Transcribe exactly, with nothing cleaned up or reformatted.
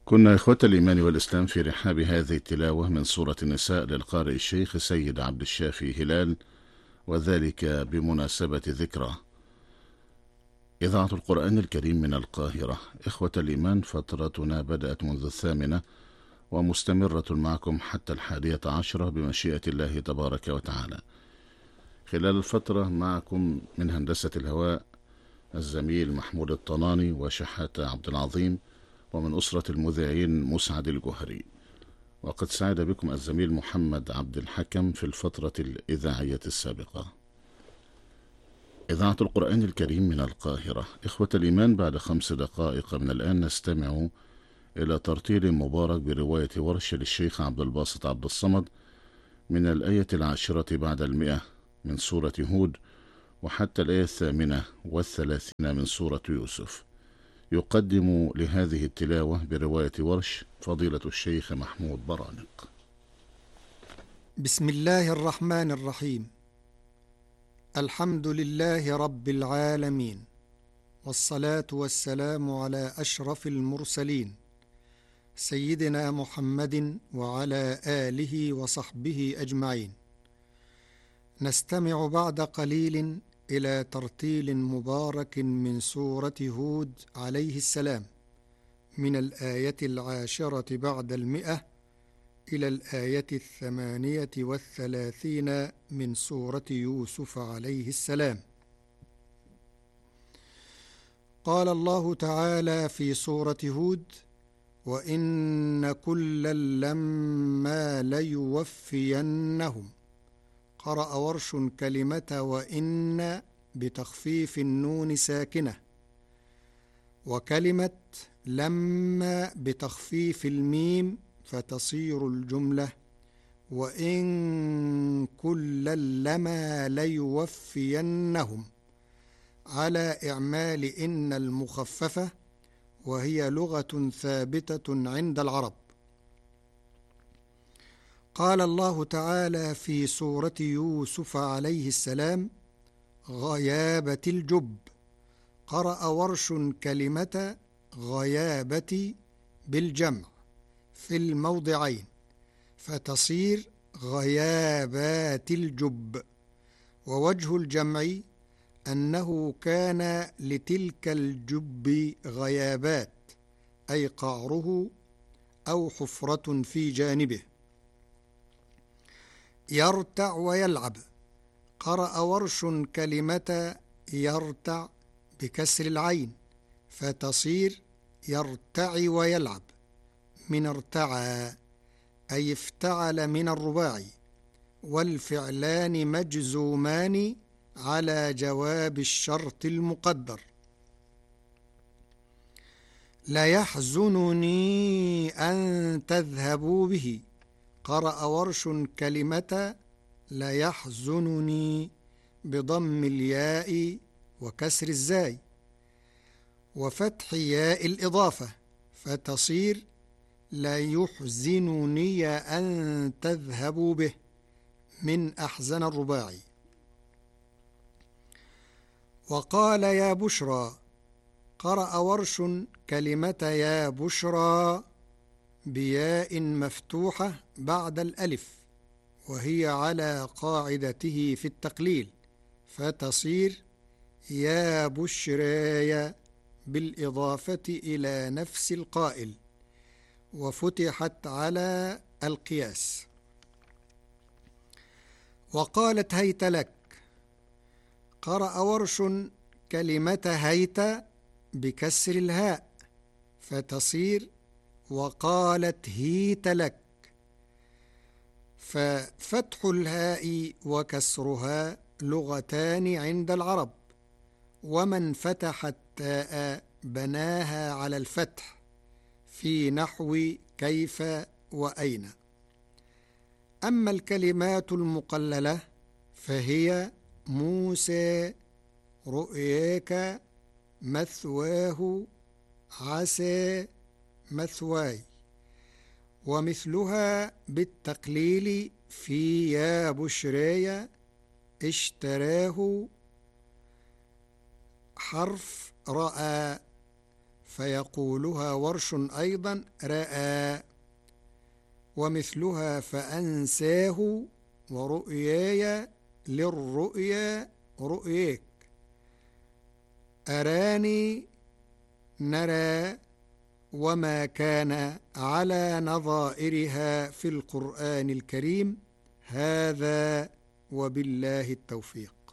كنا إخوة الإيمان والإسلام في رحاب هذه التلاوة من سورة النساء للقارئ الشيخ سيد عبد الشافي هلال، وذلك بمناسبة ذكرى إذاعة القرآن الكريم من القاهرة. إخوة الإيمان، فترتنا بدأت منذ الثامنة ومستمرة معكم حتى الحادية عشرة بمشيئة الله تبارك وتعالى. خلال الفترة معكم من هندسة الهواء الزميل محمود الطناني وشحاتة عبد العظيم، ومن أسرة المذيعين مسعد الجوهري. وقد سعد بكم الزميل محمد عبد الحكم في الفترة الإذاعية السابقة. إذاعة القرآن الكريم من القاهرة. إخوة الإيمان، بعد خمس دقائق من الآن نستمع إلى ترتيل مبارك برواية ورش للشيخ عبد الباسط عبد الصمد من الآية العاشرة بعد المئة من سورة هود وحتى الآية الثامنة والثلاثين من سورة يوسف. يقدم لهذه التلاوة برواية ورش فضيلة الشيخ محمود برانق. بسم الله الرحمن الرحيم. الحمد لله رب العالمين، والصلاة والسلام على أشرف المرسلين سيدنا محمد وعلى آله وصحبه أجمعين. نستمع بعد قليل إلى ترتيل مبارك من سورة هود عليه السلام من الآية العاشرة بعد المئة إلى الآية الثمانية والثلاثين من سورة يوسف عليه السلام. قال الله تعالى في سورة هود: وإن كلا لما ليوفينهم. قرأ ورش كلمة وإن بتخفيف النون ساكنة، وكلمة لما بتخفيف الميم فتصير الجملة وإن كلا لما ليوفينهم، على إعمال إن المخففة، وهي لغة ثابتة عند العرب. قال الله تعالى في سورة يوسف عليه السلام: غيابة الجب. قرأ ورش كلمة غيابة بالجمع في الموضعين فتصير غيابات الجب، ووجه الجمع أنه كان لتلك الجب غيابات، أي قعره أو حفرة في جانبه. يرتع ويلعب. قرأ ورش كلمة يرتع بكسر العين فتصير يرتع ويلعب، من ارتعى أي افتعل من الرباعي، والفعلان مجزومان على جواب الشرط المقدر. لا يحزنني أن تذهبوا به. قرأ ورش كلمة لا يحزنني بضم الياء وكسر الزاي وفتح ياء الإضافة فتصير لا يحزنني أن تذهبوا به، من أحزن الرباعي. وقال يا بشرى. قرأ ورش كلمة يا بشرى بياء مفتوحة بعد الألف، وهي على قاعدته في التقليل فتصير يا بشراي بالإضافة إلى نفس القائل، وفتحت على القياس. وقالت هيت لك. قرأ ورش كلمة هيت بكسر الهاء فتصير وقالت هيت لك، ففتح الهاء وكسرها لغتان عند العرب، ومن فتح التاء بناها على الفتح في نحو كيف وأين. أما الكلمات المقللة فهي موسى، رؤياك، مثواه، عسى، مثواي، ومثلها بالتقليل في يا بشراي، اشتراه، حرف رأى، فيقولها ورش أيضا رأى، ومثلها فأنساه ورؤياي للرؤيا رؤيك، أراني نرى، وما كان على نظائرها في القرآن الكريم. هذا وبالله التوفيق.